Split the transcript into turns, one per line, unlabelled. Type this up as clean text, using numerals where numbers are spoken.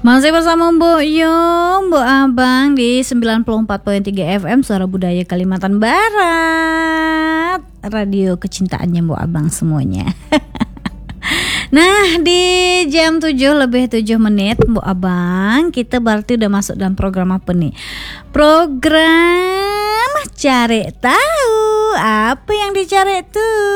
Masih bersama Mbok Yo, Mbok Abang di 94.3 FM Suara Budaya Kalimantan Barat. Radio kecintaannya Mbok Abang semuanya. Nah, di jam 7 lebih 7 menit Mbok Abang, kita berarti udah masuk dalam program apa nih? Program Cari Tahu. Apa yang dicari tuh?